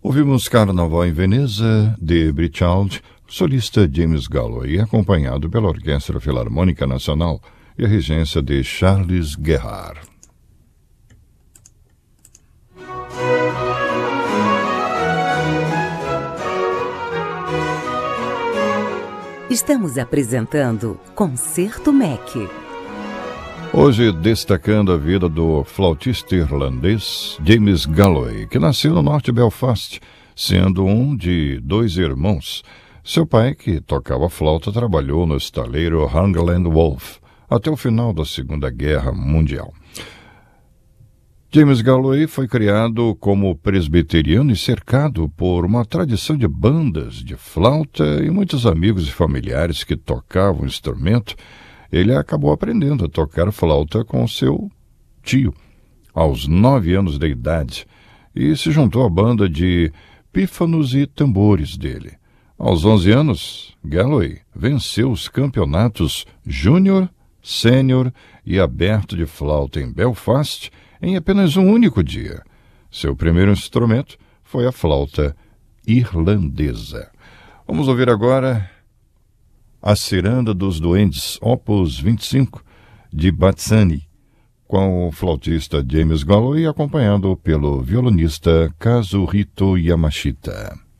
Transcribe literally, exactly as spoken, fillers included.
Ouvimos Carnaval em Veneza, de Brichald, solista James Galway, acompanhado pela Orquestra Filarmônica Nacional e a regência de Charles Guerard. Estamos apresentando Concerto M E C. Hoje destacando a vida do flautista irlandês James Galway, que nasceu no norte de Belfast, sendo um de dois irmãos. Seu pai, que tocava flauta, trabalhou no estaleiro Hungland Wolf até o final da Segunda Guerra Mundial. James Galway foi criado como presbiteriano e cercado por uma tradição de bandas de flauta e muitos amigos e familiares que tocavam o instrumento. Ele acabou aprendendo a tocar flauta com seu tio, aos nove anos de idade, e se juntou à banda de pífanos e tambores dele. Aos onze anos, Galway venceu os campeonatos júnior, sênior e aberto de flauta em Belfast em apenas um único dia. Seu primeiro instrumento foi a flauta irlandesa. Vamos ouvir agora A Ciranda dos Duendes, opus vinte e cinco, de Bazzani, com o flautista James Galway, acompanhado pelo violonista Kazuhito Yamashita.